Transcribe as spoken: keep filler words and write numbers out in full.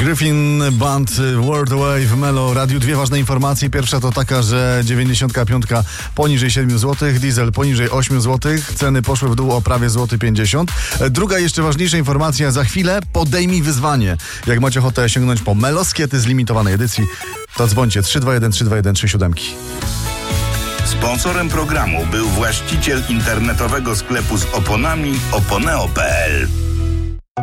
Griffin Band World Away w Melo Radiu. Dwie ważne informacje. Pierwsza to taka, że dziewięćdziesiątka piątka poniżej siedem złotych, diesel poniżej osiem złotych. Ceny poszły w dół o prawie złoty pięćdziesiąt. Druga, jeszcze ważniejsza informacja. Za chwilę podejmij wyzwanie. Jak macie ochotę sięgnąć po meloskiety z limitowanej edycji, to dzwońcie trzy dwa jeden trzy dwa jeden trzy siedem. Sponsorem programu był właściciel internetowego sklepu z oponami oponeo kropka p l.